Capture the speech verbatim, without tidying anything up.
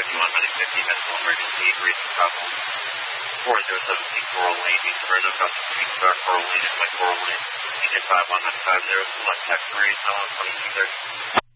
fifty-one fifty, medical emergency, recent couple. four zero seven six Coral Lane, East Vernon, Doctor Street, Star Coral Lane, and my Coral Lane, Agent five one nine five zero, select taxi rate, now on twenty-two thirty.